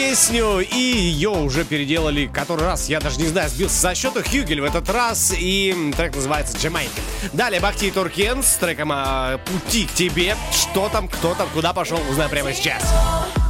песню, и ее уже переделали который раз, я даже не знаю, сбился со счета. Хюгель в этот раз, и трек называется «Джамайка». Далее Бахти и Туркен с треком «Пути к тебе». Что там, кто там, куда пошел, узнаем прямо сейчас.